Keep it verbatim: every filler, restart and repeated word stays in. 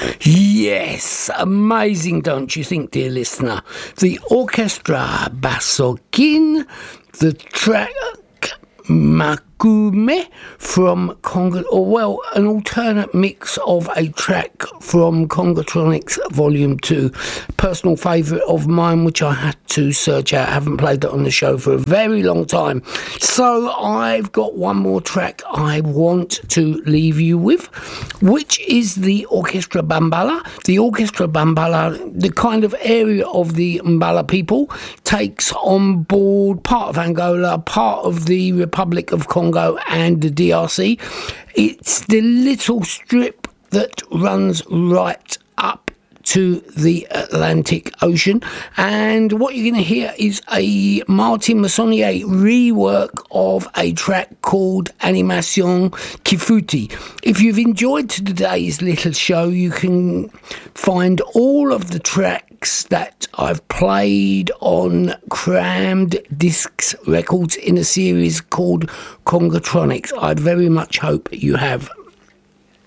Yes, amazing, don't you think, dear listener? The Orchestra Bassokin, the track Makume from Conga, or well, an alternate mix of a track from Congatronics Volume two. Personal favourite of mine, which I had to search out. I haven't played it on the show for a very long time. So I've got one more track I want to leave you with, which is the Orchestra Bambala. The Orchestra Bambala, the kind of area of the Mbala people, takes on board part of Angola, part of the Republic of Congo and the D R C. It's the little strip that runs right up to the Atlantic Ocean, and what you're going to hear is a Martin Massonnier rework of a track called Animation Kifuti. If you've enjoyed today's little show, you can find all of the tracks that I've played on Crammed Discs Records in a series called Congatronics. I'd very much hope you have